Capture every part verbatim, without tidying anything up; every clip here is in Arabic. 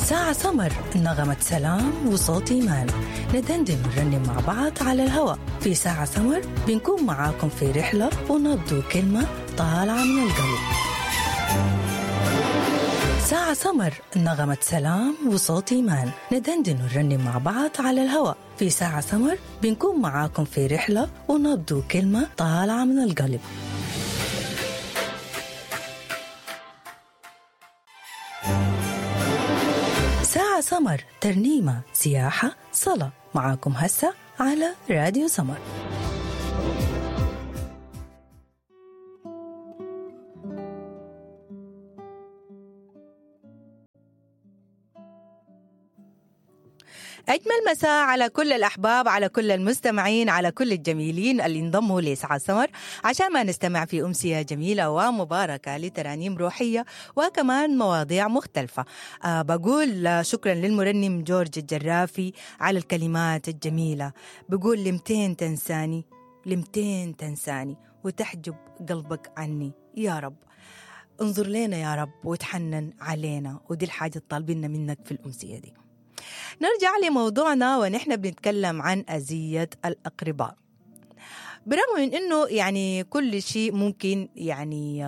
ساعة سمر، نغمة سلام وصوت إيمان، ندندن ونرنم مع بعض على الهواء. في ساعة سمر بنكون معاكم في رحلة ونبدو كلمة طالعة من القلب. ساعة سمر، نغمة سلام وصوت إيمان، ندندن ونرنم مع بعض على الهواء. في ساعة سمر بنكون معاكم في رحلة ونبدو كلمة طالعة من القلب. ساعة سمر، ترنيمة، سياحة، صلاة، معاكم هسه على راديو سمر. أجمل مساء على كل الأحباب، على كل المستمعين، على كل الجميلين اللي انضموا لساعة سمر عشان ما نستمع في أمسية جميلة ومباركة لترانيم روحية وكمان مواضيع مختلفة. أه بقول شكرا للمرنم جورج الجرافي على الكلمات الجميلة. بقول لمتين تنساني، لمتين تنساني وتحجب قلبك عني يا رب. انظر لنا يا رب وتحنن علينا، ودي الحاجة طالبيننا منك في الأمسية دي. نرجع لموضوعنا ونحن بنتكلم عن أذية الأقرباء. برغم من أنه يعني كل شيء ممكن يعني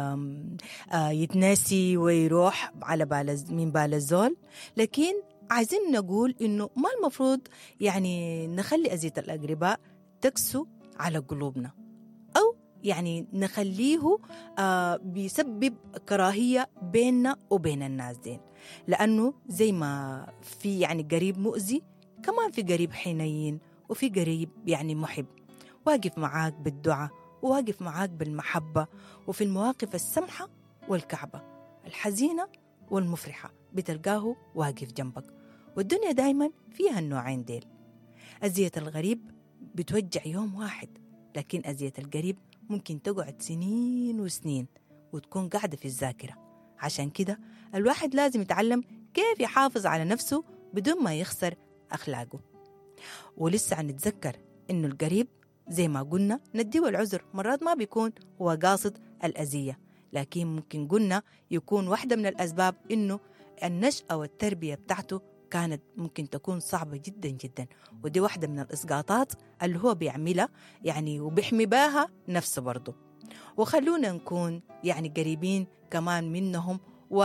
يتناسي ويروح على بال من بال الزول، لكن عايزين نقول أنه ما المفروض يعني نخلي أذية الأقرباء تكسو على قلوبنا، أو يعني نخليه آه بيسبب كراهية بيننا وبين الناس دين. لأنه زي ما في يعني قريب مؤذي، كمان في قريب حنين، وفي قريب يعني محب واقف معاك بالدعاء، وواقف معاك بالمحبة، وفي المواقف السمحة والكعبة الحزينة والمفرحة بتلقاه واقف جنبك. والدنيا دايما فيها النوعين ديل. أذية الغريب بتوجع يوم واحد، لكن أذية القريب ممكن تقعد سنين وسنين وتكون قاعدة في الذاكرة. عشان كده الواحد لازم يتعلم كيف يحافظ على نفسه بدون ما يخسر أخلاقه. ولسه نتذكر إنه القريب زي ما قلنا نديه العذر، مرات ما بيكون هو قاصد الأذية، لكن ممكن قلنا يكون واحدة من الأسباب إنه النشأة والتربية بتاعته كانت ممكن تكون صعبة جدا جدا، ودي واحدة من الإسقاطات اللي هو بيعملها يعني وبيحمي باها نفسه برضه. وخلونا نكون يعني قريبين كمان منهم،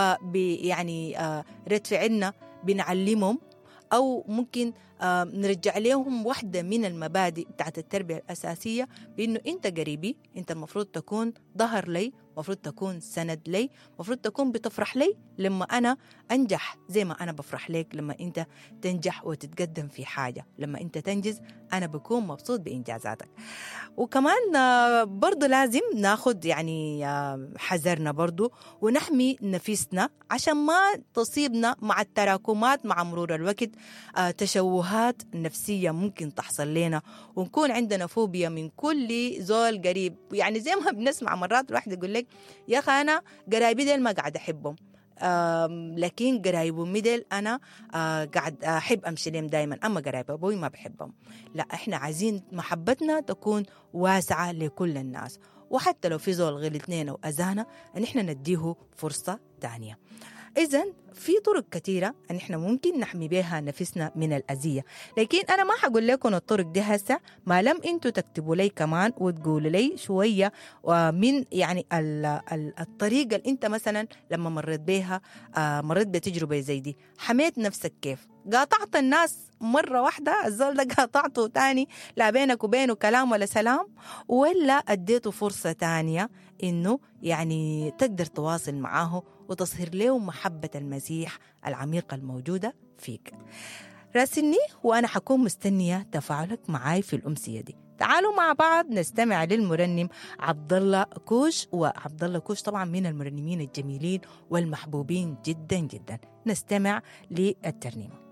ويعني آه رد فعلنا بنعلمهم، أو ممكن آه نرجع لهم واحدة من المبادئ بتاعت التربية الأساسية، بأنه أنت قريبي، أنت المفروض تكون ظهر لي، المفروض تكون سند لي، المفروض تكون بتفرح لي لما أنا أنجح، زي ما أنا بفرح لك لما أنت تنجح وتتقدم في حاجة. لما أنت تنجز أنا بكون مبسوط بإنجازاتك. وكمان برضو لازم ناخد يعني حذرنا برضو ونحمي نفسنا عشان ما تصيبنا مع التراكمات مع مرور الوقت تشوهات نفسية ممكن تحصل لنا، ونكون عندنا فوبيا من كل زول قريب. يعني زي ما بنسمع مرات الواحد يقول لك يا أخي أنا قرايبي ديل ما قاعد أحبهم، لكن قرايب ميدل أنا آه قاعد أحب أمشي لهم دايما، أما قرايب أبوي ما بحبهم. لا، إحنا عايزين محبتنا تكون واسعة لكل الناس، وحتى لو في زول غلطنين أو أذانا أن إحنا نديه فرصة تانية. إذن في طرق كثيرة أن إحنا ممكن نحمي بها نفسنا من الأذية، لكن أنا ما حقول لكم الطرق دي هسه ما لم أنتوا تكتبوا لي كمان وتقولوا لي شوية من يعني الطريقة اللي أنت مثلا لما مريت بها مريت بتجربة زي دي حميت نفسك كيف. قاطعت الناس مرة واحدة، الزول ده قاطعته تاني لا بينك وبينه كلام ولا سلام، ولا أديته فرصة تانية إنه يعني تقدر تواصل معاه وتصهر له محبة المسيح العميقة الموجودة فيك. راسلني وأنا حكون مستنية تفاعلك معاي في الأمسية دي. تعالوا مع بعض نستمع للمرنم عبد الله كوش. وعبد الله كوش طبعا من المرنمين الجميلين والمحبوبين جدا جدا. نستمع للترنيمة.